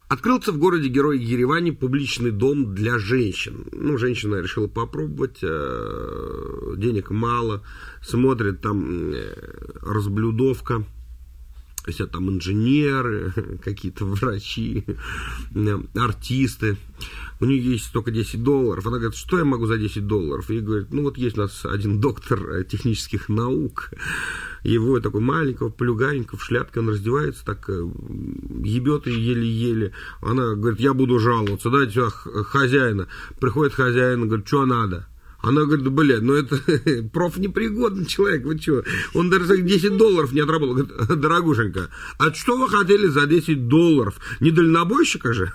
Открылся в городе-герой Ереване публичный дом для женщин. Ну, женщина решила попробовать, денег мало, смотрит, там разблюдовка, все там инженеры, какие-то врачи, артисты. У нее есть только $10. Она говорит, что я могу за $10? И говорит, ну вот есть у нас один доктор технических наук, его такой маленького, плюганенького, в шляпке, он раздевается, так ебет и еле-еле. Она говорит, я буду жаловаться, дайте сюда хозяина. Приходит хозяин, говорит, что надо? Она говорит, да, блядь, ну это профнепригодный человек, вы что? Он даже $10 не отработал. Говорит, дорогушенька, а что вы хотели за $10? Не дальнобойщика же?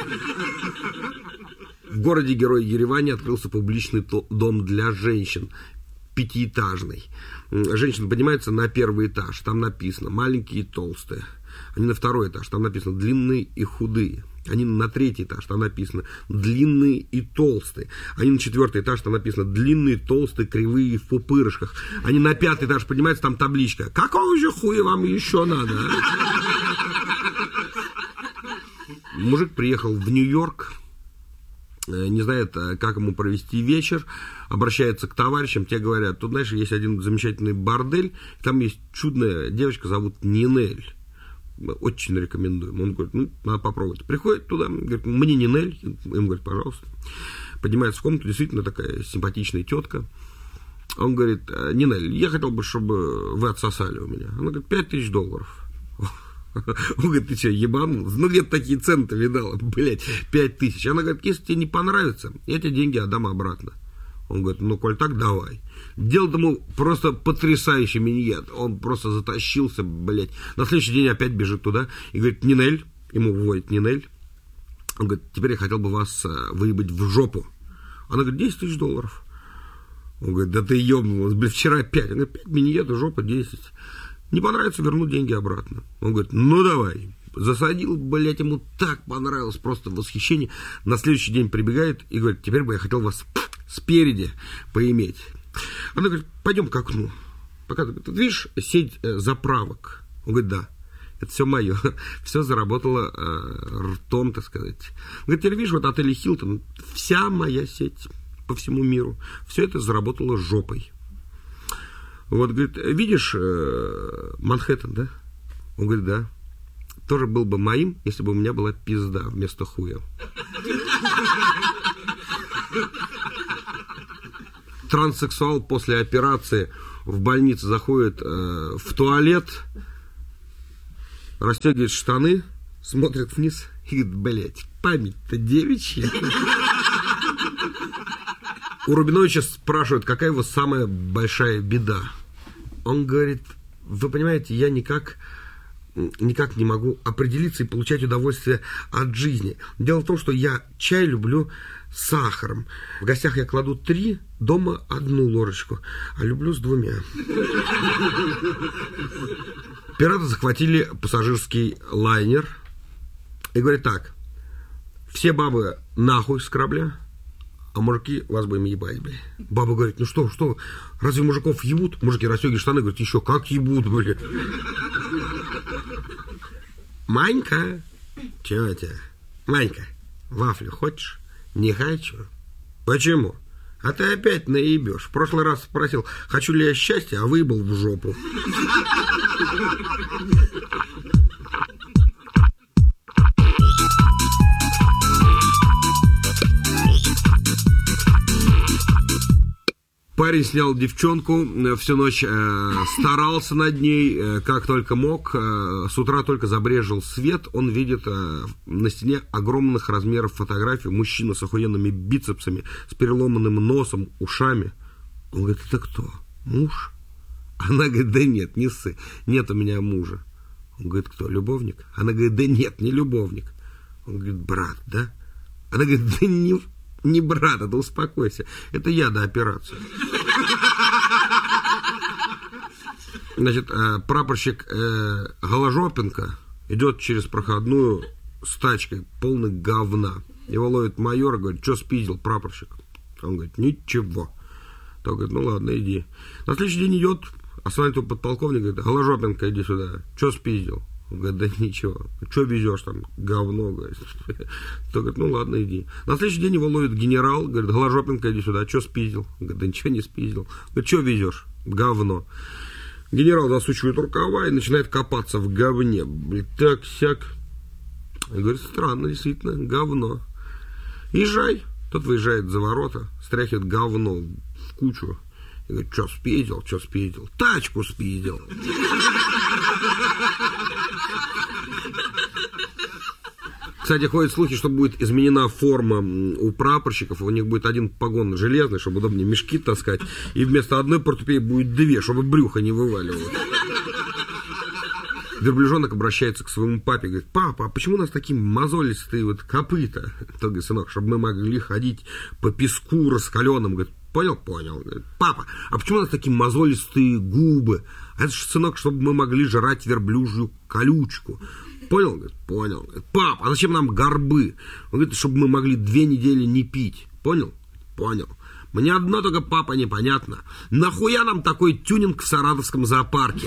В городе-герой Ереване открылся публичный дом для женщин, 5-этажный. Женщина поднимается на 1-й этаж, там написано маленькие и толстые. Они на 2-й этаж, там написано длинные и худые. Они на 3-й этаж, там написано длинные и толстые. Они на 4-й этаж, там написано длинные, толстые, кривые, в пупырышках. Они на 5-й этаж поднимаются, там табличка. Какого же хуя вам еще надо? Мужик приехал в Нью-Йорк, не знает, как ему провести вечер, обращается к товарищам, те говорят, тут, знаешь, есть один замечательный бордель, там есть чудная девочка, зовут Нинель. Очень рекомендуем. Он говорит, ну, надо попробовать. Приходит туда, говорит, мне Нинель. Им говорит, пожалуйста. Поднимается в комнату, действительно такая симпатичная тетка. Он говорит, Нинель, я хотел бы, чтобы вы отсосали у меня. Она говорит, $5000. Он говорит, ты что, ебанул? Ну, где-то такие цены-то видала, блядь, 5000. Она говорит, если тебе не понравится, я тебе деньги отдам обратно. Он говорит, ну, коль так, давай. Делал ему просто потрясающий миньет. Он просто затащился, блядь. На следующий день опять бежит туда и говорит, Нинель, ему выводит Нинель. Он говорит, теперь я хотел бы вас выебать в жопу. Она говорит, $10 000. Он говорит, да ты ебнулась, блядь, вчера 5. Он говорит, 5 миньетов, жопа 10. Не понравится, верну деньги обратно. Он говорит, ну давай. Засадил, блядь, ему так понравилось, просто восхищение. На следующий день прибегает и говорит, теперь бы я хотел вас спереди поиметь. Она говорит, пойдем к окну. Показывает, видишь, сеть заправок. Он говорит, да, это все мое. Все заработало ртом, так сказать. Он говорит, теперь видишь, вот отель Хилтон, вся моя сеть по всему миру, все это заработало жопой. Вот, говорит, видишь Манхэттен, да? Он говорит, да. Тоже был бы моим, если бы у меня была пизда вместо хуя. Транссексуал после операции в больнице заходит в туалет, расстегивает штаны, смотрит вниз и говорит, блядь, память-то девичья. У Рубиновича спрашивают, какая его самая большая беда. Он говорит, вы понимаете, я никак не могу определиться и получать удовольствие от жизни. Дело в том, что я чай люблю с сахаром. В гостях я кладу 3, дома 1 ложечку, а люблю с 2. Пираты захватили пассажирский лайнер и говорят так, все бабы нахуй с корабля, а мужики вас будем ебать, блядь. Баба говорит, ну что, разве мужиков ебут? Мужики расстегивают штаны, говорят, еще как ебут, блядь. Манька, чего у тебя? Манька, вафлю хочешь? Не хочу. Почему? А ты опять наебешь. В прошлый раз спросил, хочу ли я счастья, а выебал в жопу. Парень снял девчонку, всю ночь старался над ней, как только мог. С утра только забрезжил свет, он видит на стене огромных размеров фотографию. Мужчина с охуенными бицепсами, с переломанным носом, ушами. Он говорит, это кто? Муж? Она говорит, да нет, не ссы, нет у меня мужа. Он говорит, кто, любовник? Она говорит, да нет, не любовник. Он говорит, брат, да? Она говорит, да не брат, да успокойся. Это я до операции. Значит, прапорщик Голожопенко идет через проходную с тачкой, полной говна. Его ловит майор и говорит, что спиздил, прапорщик? Он говорит, ничего. Тот говорит, ну ладно, иди. На следующий день идет, останавливает его подполковник, говорит, Голожопенко, иди сюда. Что спиздил? Он Он говорит, да ничего. Что везешь там? Говно, говорит. Тот говорит, ну ладно, иди. На следующий день его ловит генерал, говорит, Голожопенко, иди сюда. Что спиздил? Он говорит, да ничего не спиздил. Говорит, что везешь? Говно. Генерал засучивает рукава и начинает копаться в говне. Блин, так-сяк. Говорит, странно, действительно, говно. Езжай. Тот выезжает за ворота, стряхивает говно в кучу. И говорит, что спиздил? Тачку спиздил. Кстати, ходят слухи, что будет изменена форма у прапорщиков. У них будет один погон железный, чтобы удобнее мешки таскать. И вместо одной портупеи будет две, чтобы брюхо не вываливалось. Верблюжонок обращается к своему папе, говорит, папа, а почему у нас такие мозолистые вот копыта? Тот говорит, сынок, чтобы мы могли ходить по песку раскаленным. Говорит, понял? Говорит, папа, а почему у нас такие мозолистые губы? А это же, сынок, чтобы мы могли жрать верблюжью колючку. Понял? Говорит, понял. Говорит, папа, а зачем нам горбы? Он говорит, чтобы мы могли 2 недели не пить. Понял? Понял. Мне одно только, папа, непонятно. Нахуя нам такой тюнинг в Саратовском зоопарке?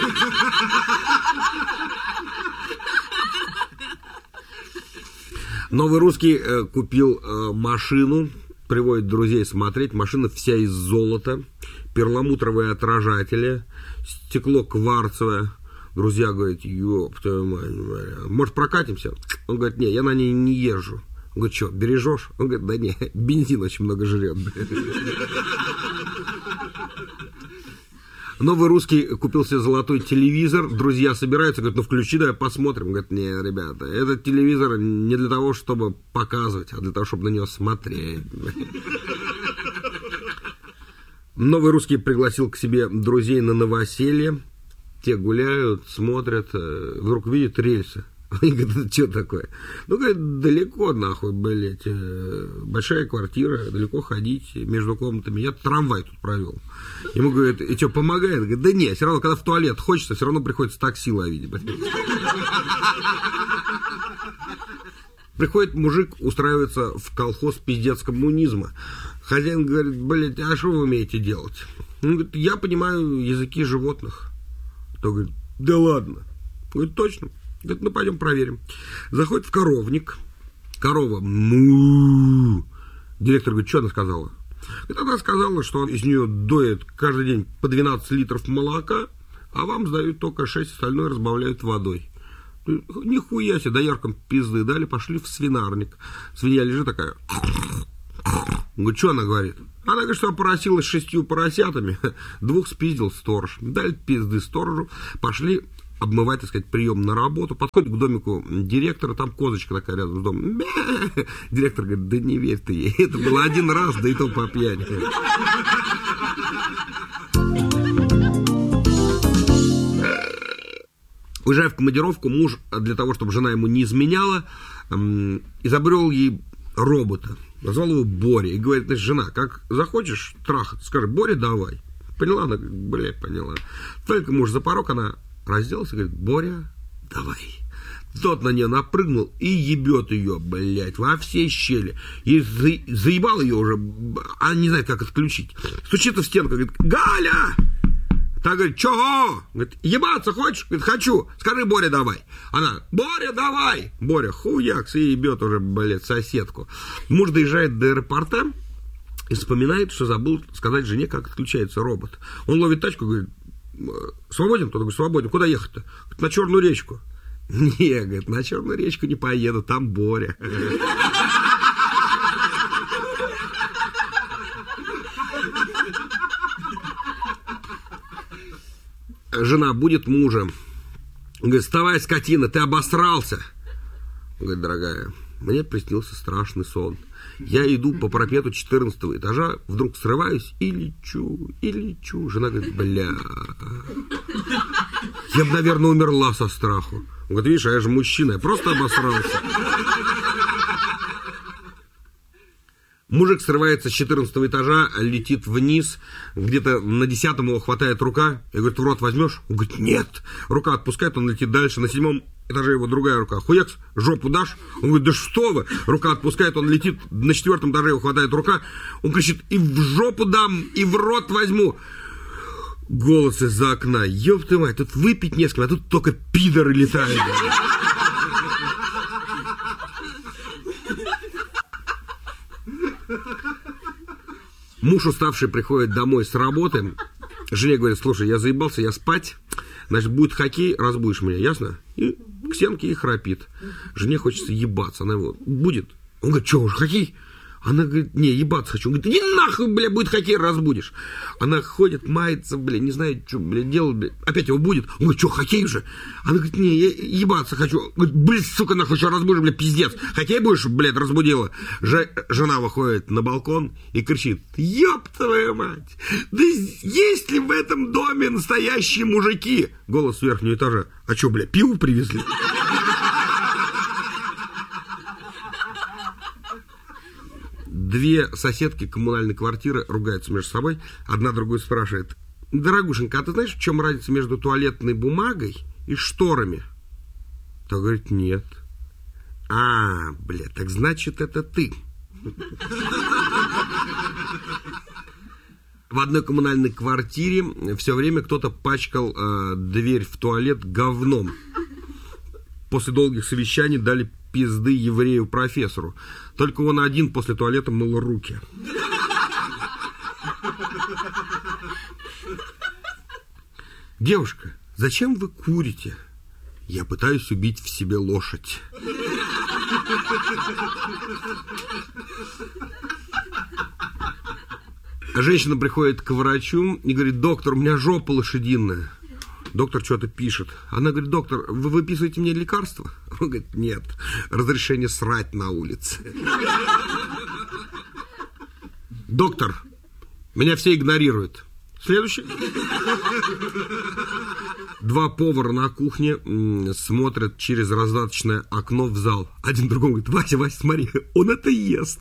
Новый русский купил машину, приводит друзей смотреть. Машина вся из золота, перламутровые отражатели, стекло кварцевое. Друзья говорят, ёб твою мать, может прокатимся? Он говорит, не, я на ней не езжу. Он говорит, что, бережешь? Он говорит, да не, бензин очень много жрет. Новый русский купил себе золотой телевизор, друзья собираются, говорят, ну включи, давай посмотрим. Говорит, не, ребята, этот телевизор не для того, чтобы показывать, а для того, чтобы на него смотреть. Новый русский пригласил к себе друзей на новоселье, те гуляют, смотрят, вдруг видят рельсы. Они говорят, что такое? Ну, говорит, далеко, нахуй, блядь, большая квартира, далеко ходить между комнатами. Я трамвай тут провел. Ему говорят, и что, помогает? Говорит, да нет, все равно, когда в туалет хочется, все равно приходится такси ловить. Приходит мужик, устраивается в колхоз пиздец коммунизма. Хозяин говорит, блядь, а что вы умеете делать? Он говорит, я понимаю языки животных. Тот говорит, да ладно. Говорит, точно. Говорит, ну пойдем проверим. Заходит в коровник. Корова му. Директор говорит, что она сказала? Говорит, она сказала, что из нее доят каждый день по 12 литров молока, а вам сдают только 6, остальное разбавляют водой. Нихуя себе, дояркам пизды дали, пошли в свинарник. Свинья лежит такая. Говорит, что она говорит? Она говорит, что поросила с 6 поросятами, 2 спиздил сторож. Дали пизды сторожу, пошли обмывать, так сказать, прием на работу. Подходит к домику директора, там козочка такая рядом с домом. Директор говорит, да не верь ты ей, это было один раз, да и то по пьяни. Уезжая в командировку, муж, для того, чтобы жена ему не изменяла, изобрел ей робота. Назвал его Боря. И говорит, значит, жена, как захочешь трахать, скажи, Боря, давай. Поняла? Она говорит, блядь, поняла. Только муж за порог, она разделась и говорит, Боря, давай. Тот на нее напрыгнул и ебет ее, блядь, во все щели. И заебал ее уже, она не знает, как отключить. Стучится в стенку, говорит, Галя! Та говорит, чего? Говорит, ебаться хочешь? Говорит, хочу. Скажи, Боря, давай. Она, Боря, давай. Боря, хуякс, и ебет уже, блядь, соседку. Муж доезжает до аэропорта и вспоминает, что забыл сказать жене, как отключается робот. Он ловит тачку, говорит, свободен? Тот говорит, свободен. Куда ехать-то? Говорит, на Черную речку. Не, говорит, на Черную речку не поеду, там Боря. Жена будет мужа. Он говорит, вставай, скотина, ты обосрался. Он говорит, дорогая, мне приснился страшный сон. Я иду по парапету 14 этажа, вдруг срываюсь и лечу, и лечу. Жена говорит, бля, я бы, наверное, умерла со страху. Он говорит, видишь, а я же мужчина, я просто обосрался. Мужик срывается с 14 этажа, летит вниз, где-то на 10-м его хватает рука, и говорит, в рот возьмешь? Он говорит, нет. Рука отпускает, он летит дальше, на 7-м этаже его другая рука. Хуякс, жопу дашь? Он говорит, да что вы? Рука отпускает, он летит, на 4-м этаже его хватает рука, он кричит, и в жопу дам, и в рот возьму. Голос из-за окна. Ёб ты мать, тут выпить не с кем, а тут только пидоры летают. Муж уставший приходит домой с работы. Жене говорит: слушай, я заебался, я спать. Значит, будет хоккей, разбудишь меня, ясно? И к стенке и храпит. Жене хочется ебаться. Она его: будет? Он говорит: что, уже хоккей? Она говорит: не, ебаться хочу. Он говорит: иди нахуй, бля, будет хоккей, разбудишь. Она ходит, мается, бля, не знает, что, бля, делать, бля. Опять его будет. Он говорит: что, хоккей уже? Она говорит: не, я ебаться хочу. Он говорит: блин, сука, нахуй, что разбудишь, бля, пиздец. Хоккей будешь, блядь, разбудила. Жена выходит на балкон и кричит: ёб твою мать, да есть ли в этом доме настоящие мужики? Голос с верхнего этажа: а что, бля, пиво привезли? Две соседки коммунальной квартиры ругаются между собой. Одна другую спрашивает: дорогушенька, а ты знаешь, в чем разница между туалетной бумагой и шторами? Та говорит: нет. А, бля, так значит, это ты. В одной коммунальной квартире все время кто-то пачкал дверь в туалет говном. После долгих совещаний дали пизды еврею-профессору. Только он один после туалета мыл руки. Девушка, зачем вы курите? Я пытаюсь убить в себе лошадь. Женщина приходит к врачу и говорит: доктор, у меня жопа лошадиная. Доктор что-то пишет. Она говорит: доктор, вы выписываете мне лекарства? Он говорит: нет, разрешение срать на улице. Доктор, меня все игнорируют. Следующий. Два повара на кухне смотрят через раздаточное окно в зал. Один другому говорит: Вася, Вася, смотри, он это ест.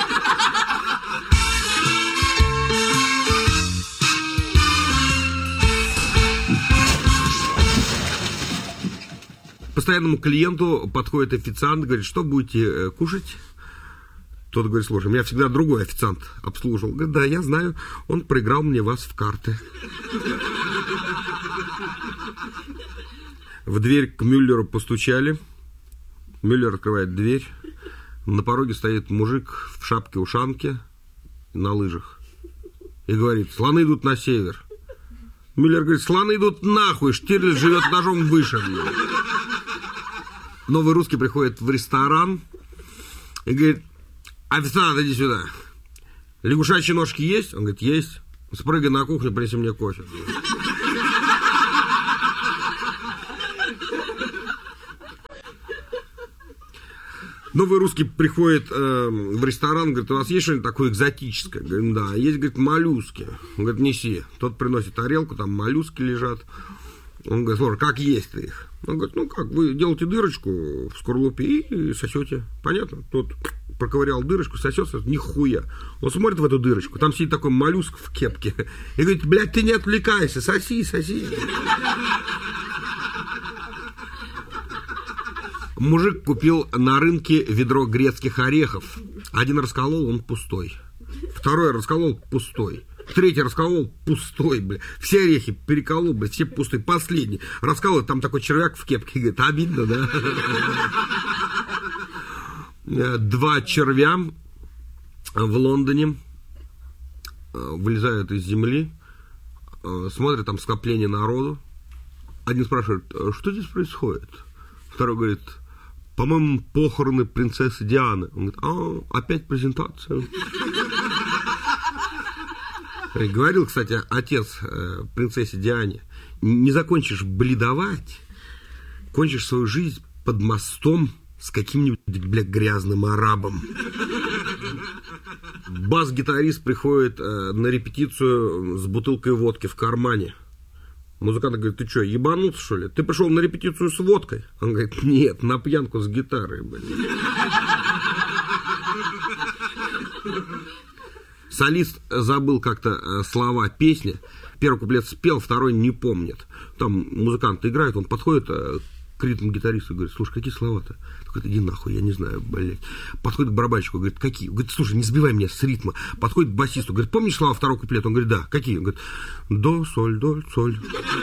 Постоянному клиенту подходит официант, говорит: что будете кушать? Тот говорит: слушай, меня всегда другой официант обслуживал. Говорит: да, я знаю, он проиграл мне вас в карты. В дверь к Мюллеру постучали. Мюллер открывает дверь. На пороге стоит мужик в шапке-ушанке на лыжах и говорит: слоны идут на север. Мюллер говорит: слоны идут нахуй, Штирлиц живет этажом выше. Новый русский приходит в ресторан и говорит: официант, иди сюда. Лягушачьи ножки есть? Он говорит: есть. Спрыгай на кухню, принеси мне кофе. Новый русский приходит в ресторан, говорит: у вас есть что-нибудь такое экзотическое? Говорит: да. Есть, говорит, моллюски. Он говорит: неси. Тот приносит тарелку, там моллюски лежат. Он говорит: слушай, как есть их? Он говорит: ну как, вы делаете дырочку в скорлупе и сосете. Понятно? Тот проковырял дырочку, сосется, нихуя. Он смотрит в эту дырочку, там сидит такой моллюск в кепке. И говорит: блядь, ты не отвлекайся, соси, соси. Мужик купил на рынке ведро грецких орехов. Один расколол, он пустой. Второй расколол, пустой. Третий расколол, пустой, бля. Все орехи переколол, бля, все пустые. Последний расколол, там такой червяк в кепке. Говорит: обидно, да? Два червя в Лондоне вылезают из земли, смотрят, там скопление народу. Один спрашивает: что здесь происходит? Второй говорит: по-моему, похороны принцессы Дианы. Он говорит: опять презентация. Говорил, кстати, отец принцессе Диане: не закончишь бледовать, кончишь свою жизнь под мостом с каким-нибудь, бля, грязным арабом. Бас-гитарист приходит на репетицию с бутылкой водки в кармане. Музыкант говорит: ты что, ебанулся, что ли? Ты пришел на репетицию с водкой? Он говорит: нет, на пьянку с гитарой, блин. Солист забыл как-то слова песни. Первый куплет спел, второй не помнит. Там музыкант играет, он подходит к к ритм-гитаристу, говорит, слушай, какие слова-то? Говорит, иди нахуй, я не знаю, блядь. Подходит к барабанщику, говорит, какие? Говорит, слушай, не сбивай меня с ритма. Подходит к басисту, говорит, помнишь слова второго куплета? Он говорит, да. Какие? Он говорит, до, соль, соль.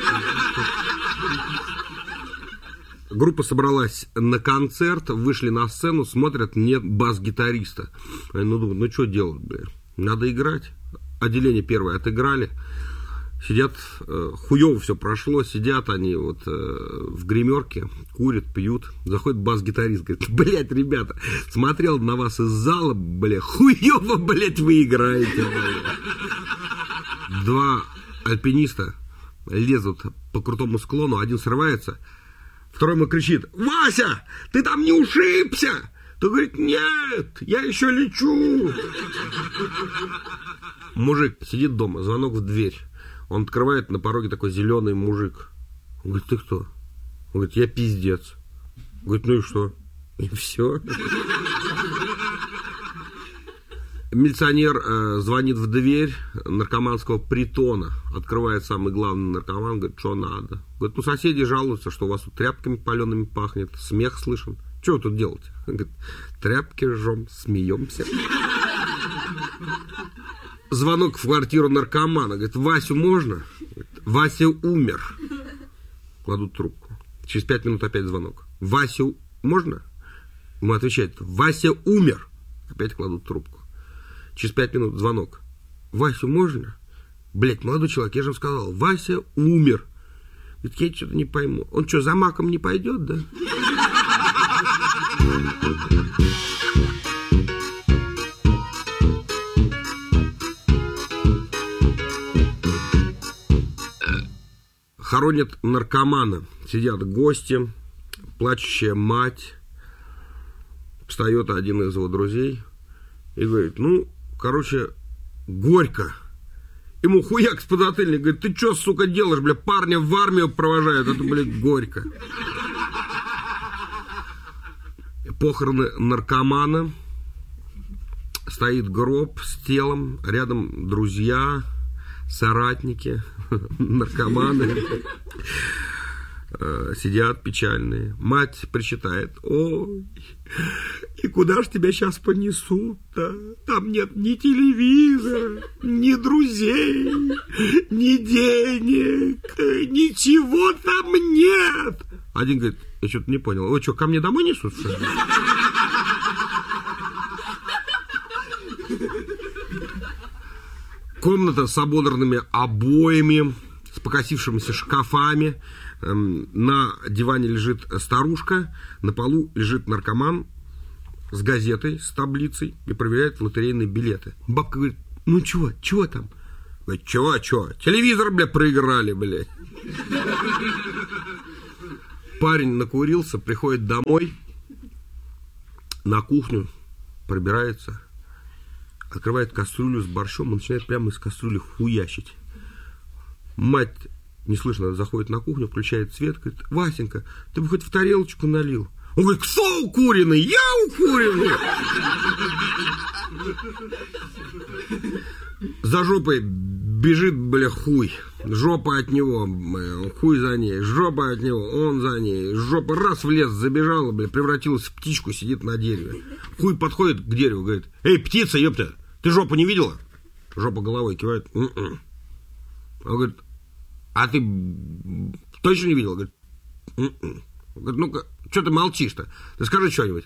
Группа собралась на концерт, вышли на сцену, смотрят, нет бас-гитариста. Они думают, что делать, блядь? Надо играть. Отделение первое отыграли. Сидят, хуёво все прошло, сидят они вот в гримерке, курят, пьют. Заходит бас-гитарист, говорит, блядь, ребята, смотрел на вас из зала, блядь, хуёво, блядь, вы играете, блядь. Два альпиниста лезут по крутому склону, один срывается, второй ему кричит, Вася, ты там не ушибся? Тот говорит, нет, я еще лечу. Мужик сидит дома, звонок в дверь. Он открывает, на пороге такой зеленый мужик. Он говорит, ты кто? Он говорит, я пиздец. Он говорит, ну и что? И все. Милиционер звонит в дверь наркоманского притона. Открывает самый главный наркоман, говорит, что надо. Говорит, ну соседи жалуются, что у вас тут тряпками палеными пахнет, смех слышен. Что вы тут делаете? Он говорит, тряпки жжем, смеемся. Звонок в квартиру наркомана. Говорит, Васю можно? Говорит, Вася умер. Кладут трубку. Через 5 минут опять звонок. Васю можно? Ему отвечает, Вася умер. Опять кладут трубку. Через 5 минут звонок. Васю можно? Блять, молодой человек, я же вам сказал, Вася умер. Говорит, я что-то не пойму. Он что, за маком не пойдет, да? Хоронят наркомана. Сидят гости, плачущая мать. Встает один из его друзей и говорит, ну, короче, горько. Ему хуяк с подзатыльник, говорит, ты что, сука, делаешь, бля, парня в армию провожают, это, блядь, горько. Похороны наркомана. Стоит гроб с телом, рядом друзья, соратники, наркоманы. Сидят печальные. Мать причитает, ой, и куда ж тебя сейчас понесут-то? Там нет ни телевизора, ни друзей, ни денег, ничего там нет. Один говорит, я что-то не понял, вы что, ко мне домой несут, что ли? Комната с ободранными обоями, с покосившимися шкафами. На диване лежит старушка, на полу лежит наркоман с газетой, с таблицей и проверяет лотерейные билеты. Бабка говорит, ну чего там? Говорит, чего? Телевизор, бля, проиграли, бля. Парень накурился, приходит домой, на кухню, пробирается, открывает кастрюлю с борщом и начинает прямо из кастрюли хуячить. Мать неслышно заходит на кухню, включает свет, говорит, Васенька, ты бы хоть в тарелочку налил. Он говорит, кто укуренный? Я укуренный. За жопой бежит, бля, хуй. Жопа от него, бля, хуй за ней. Жопа от него, он за ней. Жопа раз в лес забежала, бля, превратилась в птичку, сидит на дереве. Хуй подходит к дереву, говорит, эй, птица, ёпта, ты жопу не видела? Жопа головой кивает. Он говорит, а ты точно не видел? Говорит, говорит, ну-ка, что ты молчишь-то? Ты скажи что-нибудь.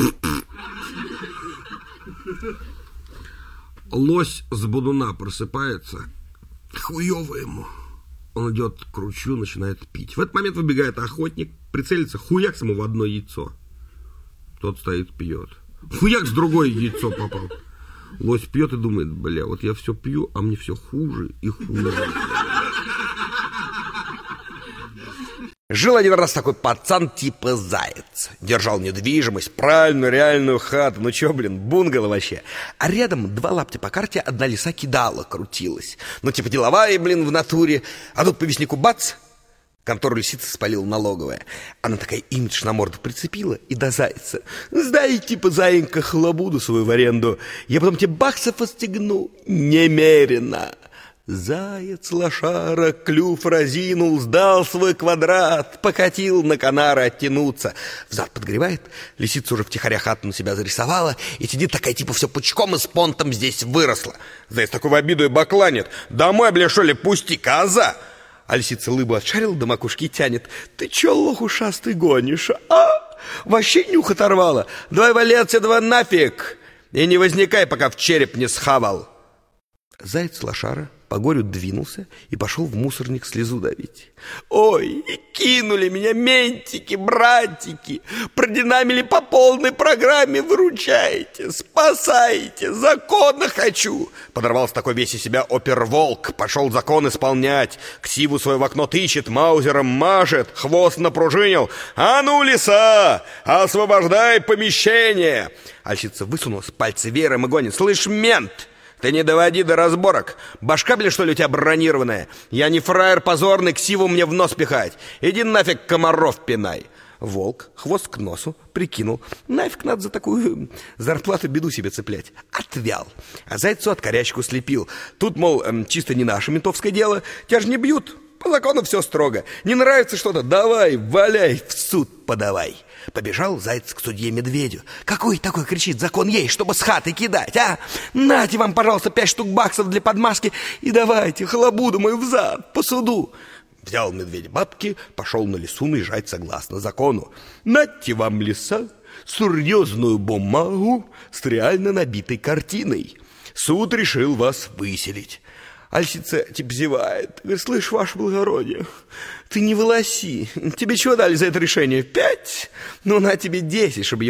Лось с бодуна просыпается, хуёво ему. Он идет к ручью, начинает пить. В этот момент выбегает охотник, прицелится, хуяк ему в одно яйцо. Тот стоит, пьет. Хуяк с другое яйцо попал. Лось пьет и думает, бля, вот я все пью, а мне все хуже и хуже. Жил один раз такой пацан типа Заяц. Держал недвижимость, правильную, реальную хату. Ну чё, блин, бунгало вообще. А рядом 2 лаптя по карте, 1 лиса кидала крутилась. Ну типа деловая, блин, в натуре. А тут по вестнику бац, контору лисицы спалила налоговая. Она такая имидж на морду прицепила и до Зайца. Сдай, типа, заинька, хлобуду свою в аренду. Я потом тебе баксов отстегну немерено. Заяц лошара клюв разинул, сдал свой квадрат, покатил на канары оттянуться. Взад подгревает, лисица уже втихаря хату на себя зарисовала и сидит такая типа все пучком и с понтом здесь выросла. Заяц такой в обиду и бакланит: «Домой, бля, что ли, пусти, коза!» А лисица лыбу отшарила, до макушки тянет: «Ты че, лох ушастый, гонишь, а? Вообще нюх оторвала? Давай вали отсюда нафиг и не возникай, пока в череп не схавал!» Заяц лошара по горю двинулся и пошел в мусорник слезу давить. «Ой, и кинули меня ментики, братики, продинамили по полной программе, выручайте, спасайте, закона хочу!» Подорвался такой весь из себя оперволк, пошел закон исполнять, ксиву свою в окно тычет, маузером мажет, хвост напружинил. «А ну, лиса, освобождай помещение!» Альщица высунулась, пальцы веером и гонит: «Слышь, мент! Ты не доводи до разборок. Башка, бля, что ли, у тебя бронированная? Я не фраер позорный, ксиву мне в нос пихать. Иди нафиг, комаров пинай!» Волк, хвост к носу, прикинул: нафиг надо за такую зарплату беду себе цеплять. Отвял. А зайцу откорячку слепил. Тут, мол, чисто не наше ментовское дело. Тебя же не бьют. По закону все строго. Не нравится что-то? Давай, валяй, в суд подавай. Побежал заяц к судье-медведю. «Какой такой, кричит, закон есть, чтобы с хаты кидать, а? Нате вам, пожалуйста, 5 штук баксов для подмазки и давайте халабуду мою взад по суду». Взял медведь бабки, пошел на лесу наезжать согласно закону. «Нате вам, лиса, серьезную бумагу с реально набитой картиной. Суд решил вас выселить». Альщица типа зевает. Говорит: «Слышь, ваше благородие, ты не волоси. Тебе чего дали за это решение? 5? Ну, на тебе 10, чтобы